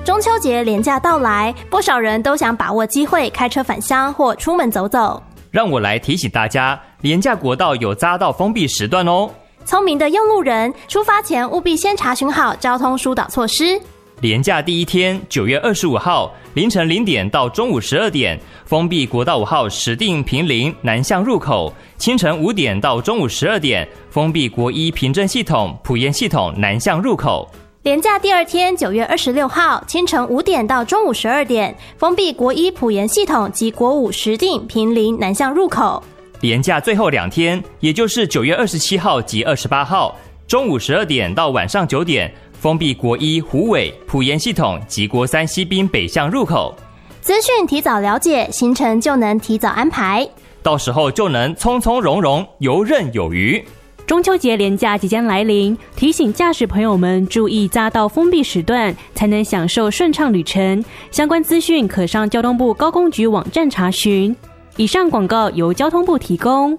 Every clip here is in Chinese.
中秋节连假到来，不少人都想把握机会开车返乡或出门走走。 让我来提醒大家，连假国道有匝道封闭时段哦。 聪明的用路人，出发前务必先查询好交通疏导措施。 连假第一天9月25号凌晨0点到中午12点，封闭国道5号石碇坪林南向入口；清晨5点到中午12点，封闭国一平镇系统埔盐系统南向入口。 连假第二天9月26号清晨5点到中午12点，封闭国一埔盐系统及国五石碇坪林南向入口。 连假最后2天，也就是9月27号及28号，中午12点到晚上9点，封闭国一虎尾埔盐系统及国三西滨北向入口。 资讯提早了解，行程就能提早安排， 到时候就能从从容容，游刃有余。 中秋节连假即将来临，提醒驾驶朋友们注意匝道封闭时段，才能享受顺畅旅程。相关资讯可上交通部高工局网站查询。以上广告由交通部提供。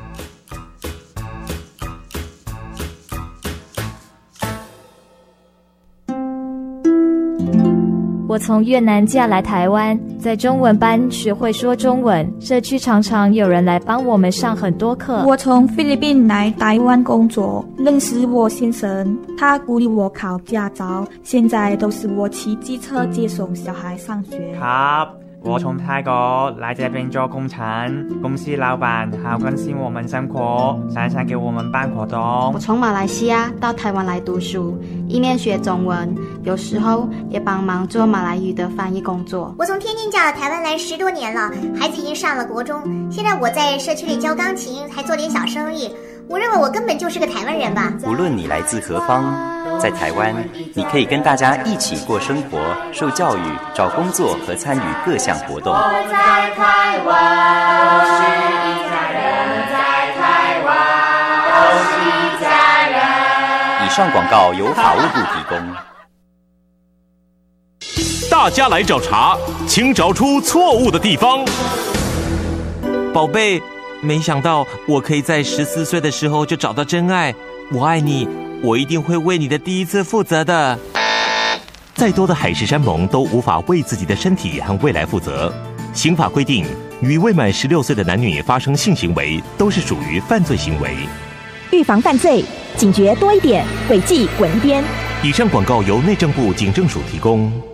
我从越南嫁来台湾，在中文班学会说中文，社区常常有人来帮我们上很多课。 我从菲律宾来台湾工作，认识我先生，他鼓励我考驾照，现在都是我骑机车接送小孩上学。 我从泰国来这边做工程，公司老板好关心我们生活，常常给我们办活动。 我从马来西亚到台湾来读书，一面学中文，有时候也帮忙做马来语的翻译工作。 我从天津嫁到台湾来10多年了，孩子已经上了国中，现在我在社区里教钢琴，还做点小生意。我认为我根本就是个台湾人吧。 无论你来自何方，在台湾，你可以跟大家一起过生活、受教育、找工作和参与各项活动。 我们在台湾，都是一家人，在台湾，都是一家人。 以上广告由法务部提供。 大家来找茬，请找出错误的地方。 宝贝，没想到我可以在14岁的时候就找到真爱，我爱你，我一定会为你的第一次负责的。 再多的海誓山盟都无法为自己的身体和未来负责。刑法规定，与未满16岁的男女发生性行为都是属于犯罪行为。 预防犯罪，警觉多一点，轨迹滚一边。 以上广告由内政部警政署提供。